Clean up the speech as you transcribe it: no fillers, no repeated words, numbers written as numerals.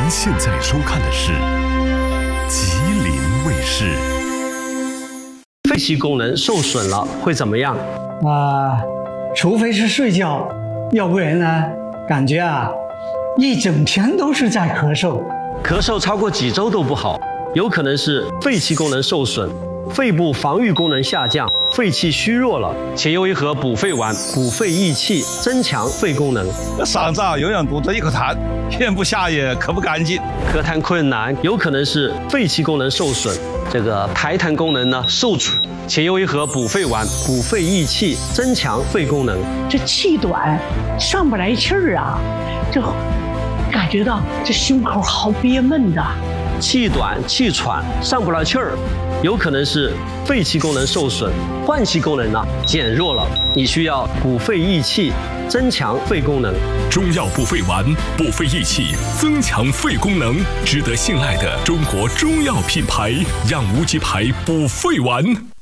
现在收看的是吉林卫视。 肺气功能受损了会怎么样？ 除非是睡觉，要不然呢，感觉一整天都是在咳嗽。 咳嗽超过几周都不好，有可能是肺气功能受损，肺部防御功能下降，肺气虚弱了。且用一盒补肺丸，补肺益气，增强肺功能。 嗓子永远堵着一口痰，咽不下也咳不干净。 咳痰困难，有可能是肺气功能受损，这个排痰功能呢受阻。且用一盒补肺丸，补肺益气，增强肺功能。 这气短，上不来气儿啊，这感觉到这胸口好憋闷的。 气短气喘上不来气儿，有可能是肺气功能受损，换气功能呢减弱了，你需要补肺益气，增强肺功能。 中药补肺丸，补肺益气，增强肺功能，值得信赖的中国中药品牌——养无极牌补肺丸。